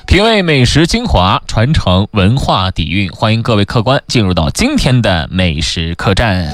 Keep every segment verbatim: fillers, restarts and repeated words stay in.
品味美食精华，传承文化底蕴，欢迎各位客官进入到今天的美食客栈。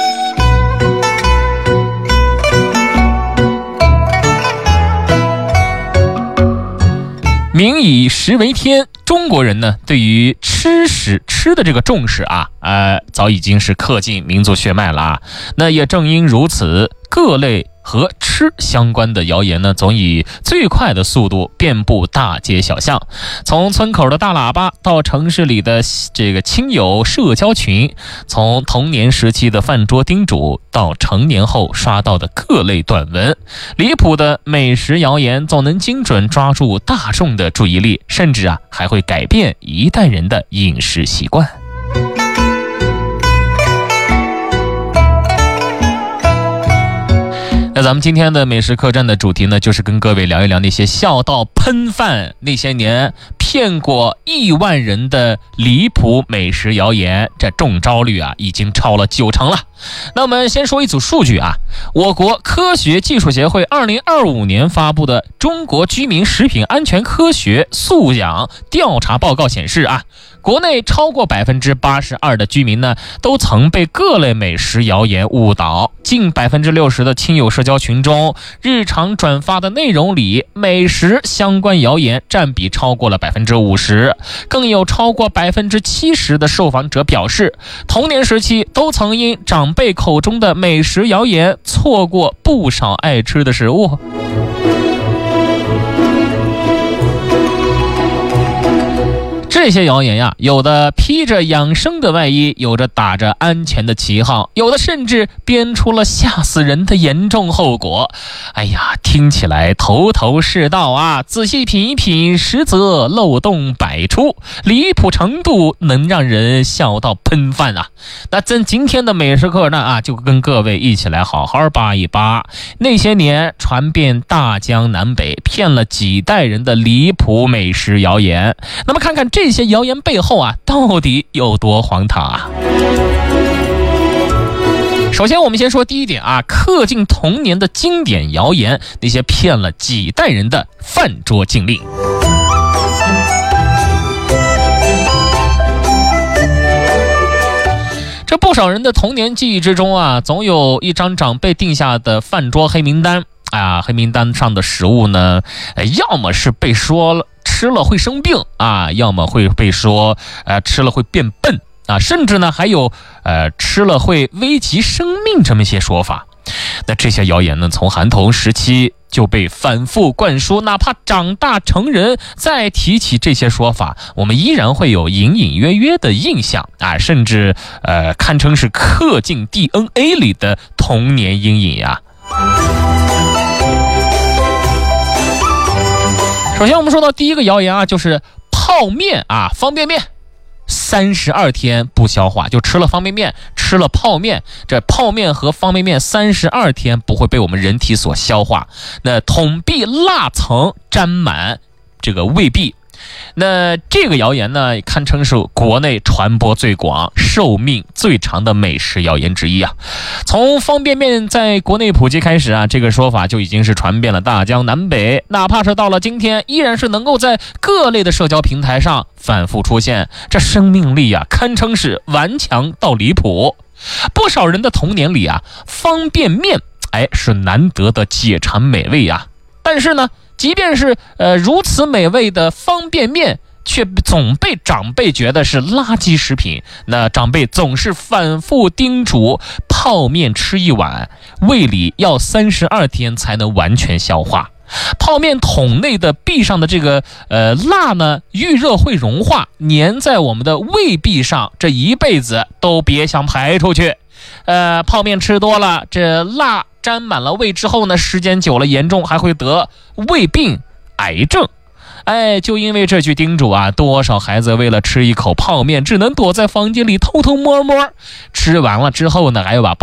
民以食为天，中国人呢对于吃食吃的这个重视啊，呃，早已经是刻进民族血脉了啊。那也正因如此，各类和吃相关的谣言呢，总以最快的速度遍布大街小巷，从村口的大喇叭到城市里的这个亲友社交群，从童年时期的饭桌叮嘱到成年后刷到的各类短文，离谱的美食谣言总能精准抓住大众的注意力，甚至啊还会改变一代人的饮食习惯。那咱们今天的美食客栈的主题呢，就是跟各位聊一聊那些笑到喷饭，那些年骗过亿万人的离谱美食谣言，这中招率啊已经超了九成了。那我们先说一组数据啊，我国科学技术协会二零二五年发布的《中国居民食品安全科学素养调查报告》显示啊，国内超过百分之八十二的居民呢，都曾被各类美食谣言误导。近百分之六十的亲友社交群中，日常转发的内容里，美食相关谣言占比超过了百分之五十。更有超过百分之七十的受访者表示，童年时期都曾因长辈口中的美食谣言错过不少爱吃的食物。这些谣言呀，有的披着养生的外衣，有着打着安全的旗号，有的甚至编出了吓死人的严重后果。哎呀，听起来头头是道啊，仔细品一品，实则漏洞百出，离谱程度能让人笑到喷饭啊。那咱今天的美食课呢啊，就跟各位一起来好好扒一扒那些年传遍大江南北，骗了几代人的离谱美食谣言。那么看看这些谣言背后啊，到底有多荒唐啊？首先我们先说第一点啊，刻进童年的经典谣言，那些骗了几代人的饭桌禁令。这不少人的童年记忆之中啊，总有一张长辈定下的饭桌黑名单啊，黑名单上的食物呢，要么是被说了吃了会生病啊，要么会被说呃吃了会变笨啊，甚至呢还有呃吃了会危及生命这么些说法。那这些谣言呢，从孩童时期就被反复灌输，哪怕长大成人再提起这些说法，我们依然会有隐隐约约的印象啊，甚至呃堪称是刻进 D N A 里的童年阴影呀。首先我们说到第一个谣言啊，就是泡面啊，方便面三十二天不消化，就吃了方便面，吃了泡面，这泡面和方便面三十二天不会被我们人体所消化，那捅壁蜡层沾满这个胃壁。那这个谣言呢，堪称是国内传播最广、寿命最长的美食谣言之一啊。从方便面在国内普及开始啊，这个说法就已经是传遍了大江南北，哪怕是到了今天，依然是能够在各类的社交平台上反复出现，这生命力啊，堪称是顽强到离谱。不少人的童年里啊，方便面哎是难得的解馋美味啊。但是呢，即便是呃如此美味的方便面，却总被长辈觉得是垃圾食品。那长辈总是反复叮嘱，泡面吃一碗，胃里要三十二天才能完全消化。泡面桶内的壁上的这个呃蜡呢，遇热会融化，粘在我们的胃壁上，这一辈子都别想排出去。呃，泡面吃多了，这蜡沾满了胃之后呢，时间久了严重还会得胃病、癌症。哎，就因为这句叮嘱啊，多少孩子为了吃一口泡面，只能躲在房间里偷偷摸摸，吃完了之后呢，还要把